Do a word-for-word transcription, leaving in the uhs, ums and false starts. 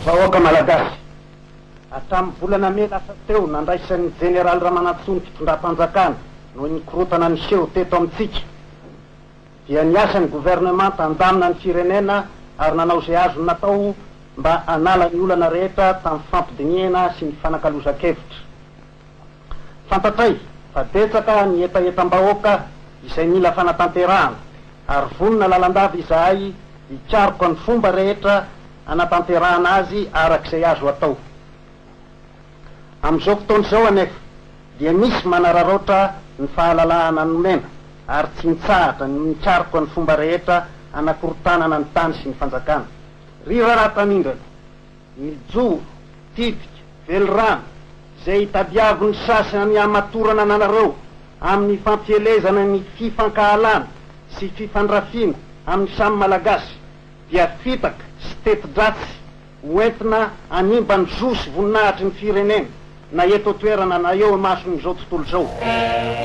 Vahoaka malagasy, hatramin'ny volana May lasa teo nandraisan'ny général Ramanantsoa ny fitondram-panjakana noho ny korotana niseho teto amintsika dia niasa ny gouvernement tandamina ny firenena ary nanao izay azo natao mba hanala ny olana rehetra tamin'ny fampidiniana sy ny fanakalozan-kevitra. Fantatray fa betsaka ny etaetam-bahoaka izay mila fanatanterahana ary vonona lalandava izahay hitsaroko ny fomba rehetra hanatanterahana azy arak'izay azo atao. Amin'izao fotoana izao anefa dia misy manararoatra ny fahalalahana nomena ary tsy mitsahatra ny mitsaroko ny fomba rehetra hanakorotanana ny tany sy ny fanjakana. Ry rahatanindra, mijo, tipika, velorano izay hitadiavo ny sasany hamatorana anareo amin'ny fampielezana ny fifankahalana sy fifandrafina amin'ny samy malagasy dia fitaka sy teti-dratsy hoentina hanimba ny zosy voninahitry ny firenena na eto toerana na eo mason'izao tontolo izao.